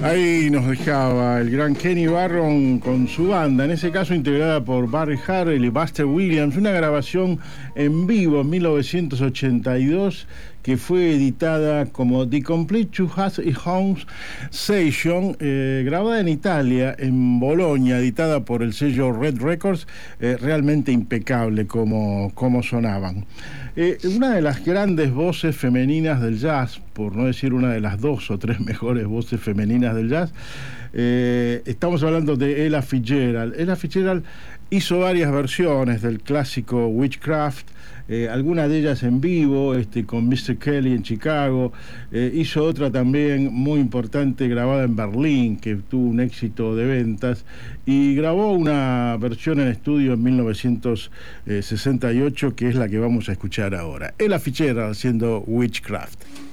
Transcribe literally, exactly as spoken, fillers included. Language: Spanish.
Ahí nos dejaba el gran Kenny Barron con su banda, en ese caso integrada por Barry Harrell y Buster Williams, una grabación en vivo en mil novecientos ochenta y dos que fue editada como The Complete Two Hats y Homes Session, eh, grabada en Italia, en Bolonia, editada por el sello Red Records, eh, realmente impecable como, como sonaban. Eh, una de las grandes voces femeninas del jazz, por no decir una de las dos o tres mejores voces femeninas del jazz, eh, estamos hablando de Ella Fitzgerald. Ella Fitzgerald hizo varias versiones del clásico Witchcraft, eh, algunas de ellas en vivo, este, con mister Kelly en Chicago. Eh, hizo otra también muy importante grabada en Berlín, que tuvo un éxito de ventas, y grabó una versión en estudio en mil novecientos sesenta y ocho, que es la que vamos a escuchar ahora. Ella Fitzgerald haciendo Witchcraft.